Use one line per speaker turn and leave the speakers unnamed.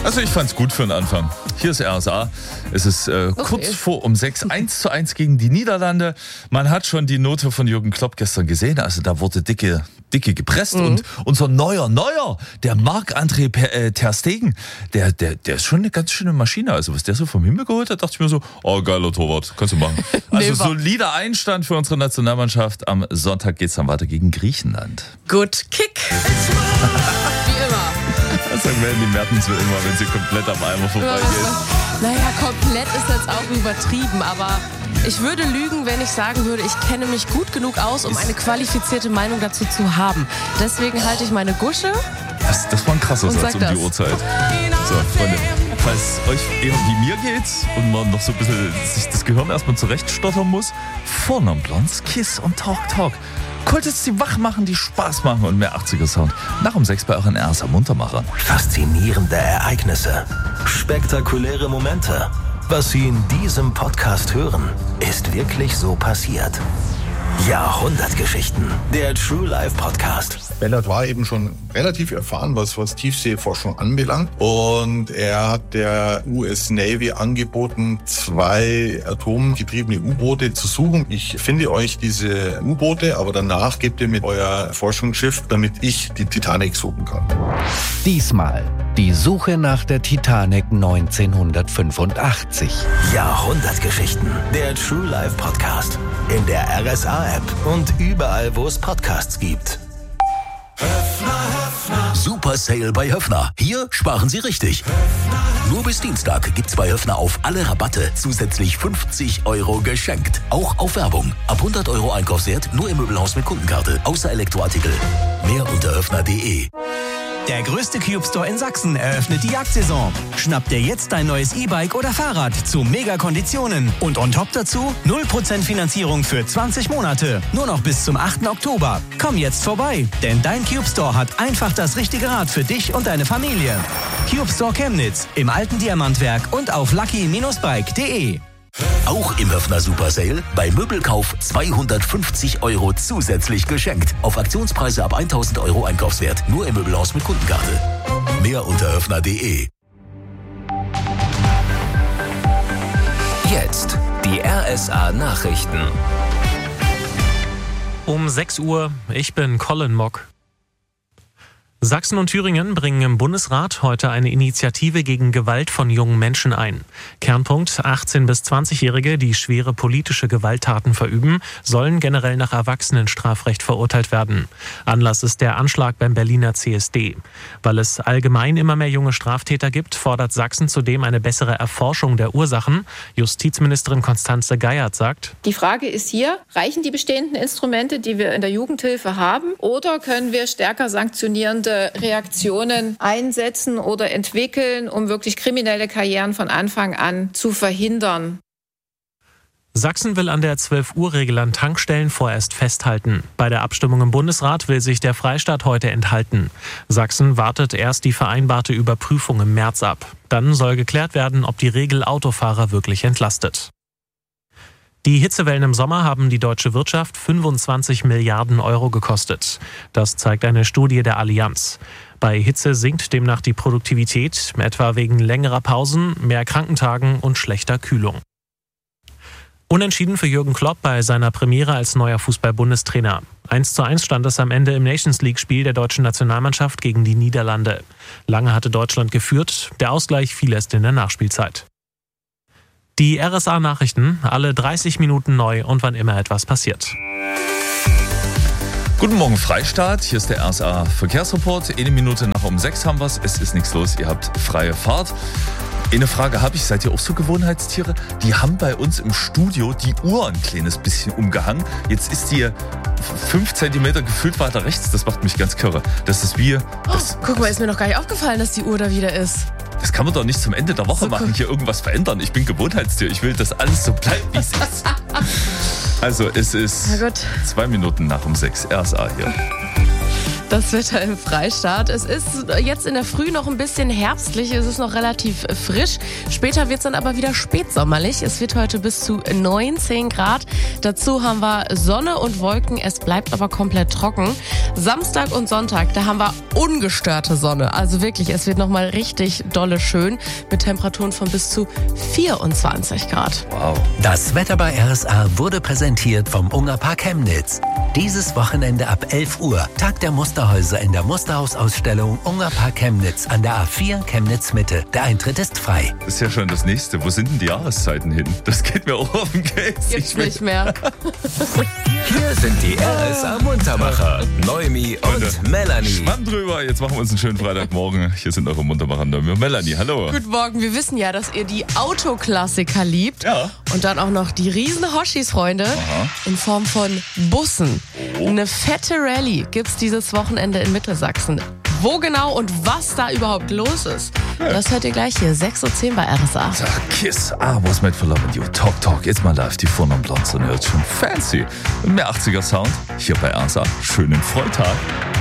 Also ich fand's gut für den Anfang. Hier ist RSA. Es ist kurz vor um 6, 1:1 gegen die Niederlande. Man hat schon die Note von Jürgen Klopp gestern gesehen. Also da wurde dicke gepresst. Und unser neuer, der Marc-André Ter Stegen, der ist schon eine ganz schöne Maschine. Also was der so vom Himmel geholt hat, dachte ich mir so, oh geiler Torwart, kannst du machen. Also solider Einstand für unsere Nationalmannschaft. Am Sonntag geht's dann weiter gegen Griechenland.
Good Kick. Wie immer.
Das sagen werden die Mertens so immer, wenn sie komplett am Eimer vorbeigeht.
Naja, komplett ist jetzt auch übertrieben, aber ich würde lügen, wenn ich sagen würde, ich kenne mich gut genug aus, um eine qualifizierte Meinung dazu zu haben. Deswegen halte ich meine Gusche.
Das war ein krasser Satz um die Uhrzeit. So, Freunde, falls euch eher wie mir geht's und man noch so ein bisschen sich das Gehirn erstmal zurechtstottern muss, Vornamen Blondes, Kiss und Talk. Kultets, die wach machen, die Spaß machen und mehr 80er-Sound. Nach um 6 bei euren RSA Muntermacher.
Faszinierende Ereignisse. Spektakuläre Momente. Was Sie in diesem Podcast hören, ist wirklich so passiert. Jahrhundertgeschichten. Der True Life Podcast.
Bellert war eben schon relativ erfahren, was Tiefseeforschung anbelangt. Und er hat der US Navy angeboten, 2 atomgetriebene U-Boote zu suchen. Ich finde euch diese U-Boote, aber danach gebt ihr mit euer Forschungsschiff, damit ich die Titanic suchen kann.
Diesmal die Suche nach der Titanic 1985.
Jahrhundertgeschichten. Der True Life Podcast. In der RSA-App und überall, wo es Podcasts gibt. Super Sale bei Höffner. Hier sparen Sie richtig. Nur bis Dienstag gibt's bei Höffner auf alle Rabatte zusätzlich 50 € geschenkt. Auch auf Werbung. Ab 100 € Einkaufswert nur im Möbelhaus mit Kundenkarte. Außer Elektroartikel. Mehr unter höffner.de.
Der größte Cube Store in Sachsen eröffnet die Jagdsaison. Schnapp dir jetzt dein neues E-Bike oder Fahrrad zu Mega-Konditionen. Und on top dazu 0% Finanzierung für 20 Monate. Nur noch bis zum 8. Oktober. Komm jetzt vorbei, denn dein Cube Store hat einfach das richtige Rad für dich und deine Familie. Cube Store Chemnitz im alten Diamantwerk und auf lucky-bike.de.
Auch im Höffner Super Sale bei Möbelkauf 250 € zusätzlich geschenkt. Auf Aktionspreise ab 1000 € Einkaufswert. Nur im Möbelhaus mit Kundenkarte. Mehr unter höffner.de.
Jetzt die RSA Nachrichten.
Um 6 Uhr, ich bin Colin Mock. Sachsen und Thüringen bringen im Bundesrat heute eine Initiative gegen Gewalt von jungen Menschen ein. Kernpunkt: 18- bis 20-Jährige, die schwere politische Gewalttaten verüben, sollen generell nach Erwachsenenstrafrecht verurteilt werden. Anlass ist der Anschlag beim Berliner CSD. Weil es allgemein immer mehr junge Straftäter gibt, fordert Sachsen zudem eine bessere Erforschung der Ursachen. Justizministerin Constanze Geiert sagt:
Die Frage ist hier, reichen die bestehenden Instrumente, die wir in der Jugendhilfe haben, oder können wir stärker sanktionierende Reaktionen einsetzen oder entwickeln, um wirklich kriminelle Karrieren von Anfang an zu verhindern?
Sachsen will an der 12-Uhr-Regel an Tankstellen vorerst festhalten. Bei der Abstimmung im Bundesrat will sich der Freistaat heute enthalten. Sachsen wartet erst die vereinbarte Überprüfung im März ab. Dann soll geklärt werden, ob die Regel Autofahrer wirklich entlastet. Die Hitzewellen im Sommer haben die deutsche Wirtschaft 25 Milliarden € gekostet. Das zeigt eine Studie der Allianz. Bei Hitze sinkt demnach die Produktivität, etwa wegen längerer Pausen, mehr Krankentagen und schlechter Kühlung. Unentschieden für Jürgen Klopp bei seiner Premiere als neuer Fußball-Bundestrainer. 1:1 stand es am Ende im Nations-League-Spiel der deutschen Nationalmannschaft gegen die Niederlande. Lange hatte Deutschland geführt, der Ausgleich fiel erst in der Nachspielzeit. Die RSA-Nachrichten, alle 30 Minuten neu und wann immer etwas passiert.
Guten Morgen Freistaat, hier ist der RSA Verkehrsreport. 1 Minute nach um 6 haben wir's, es ist nichts los, ihr habt freie Fahrt. Eine Frage habe ich, seid ihr auch so Gewohnheitstiere? Die haben bei uns im Studio die Uhr ein kleines bisschen umgehangen. Jetzt ist die 5 Zentimeter gefühlt weiter rechts, das macht mich ganz kirre. Das ist wie...
Guck mal, ist mir noch gar nicht aufgefallen, dass die Uhr da wieder ist.
Das kann man doch nicht zum Ende der Woche machen, hier irgendwas verändern. Ich bin Gewohnheitstier, ich will, dass alles so bleibt, wie es ist. Also, es ist 2 Minuten nach um 6, RSA hier.
Das Wetter im Freistaat. Es ist jetzt in der Früh noch ein bisschen herbstlich, es ist noch relativ frisch. Später wird es dann aber wieder spätsommerlich. Es wird heute bis zu 19 Grad. Dazu haben wir Sonne und Wolken, es bleibt aber komplett trocken. Samstag und Sonntag, da haben wir ungestörte Sonne. Also wirklich, es wird nochmal richtig dolle schön mit Temperaturen von bis zu 24 Grad.
Wow. Das Wetter bei RSA wurde präsentiert vom Ungerpark Chemnitz. Dieses Wochenende ab 11 Uhr tagt der Musterhäuser in der Musterhausausstellung Ungerpark Chemnitz an der A4 Chemnitz Mitte. Der Eintritt ist frei.
Das ist ja schon das Nächste. Wo sind denn die Jahreszeiten hin? Das geht mir auch auf den Käse.
Gibt's nicht mehr.
Hier sind die RSA Muntermacher. Noemi und Melanie.
Schwamm drüber. Jetzt machen wir uns einen schönen Freitagmorgen. Hier sind eure Muntermacher Noemi und Melanie. Hallo.
Guten Morgen. Wir wissen ja, dass ihr die Autoklassiker liebt.
Ja.
Und dann auch noch die riesen Hoshis, Freunde.
Aha.
In Form von Bussen. Eine fette Rallye gibt's dieses Wochenende in Mittelsachsen. Wo genau und was da überhaupt los ist, das hört ihr gleich hier. 6:10 Uhr bei RSA.
Kiss, was mit verloren you. Talk, jetzt mal live die Vornamen Blondes und hört schon fancy. Und mehr 80er Sound hier bei RSA. Schönen Freitag.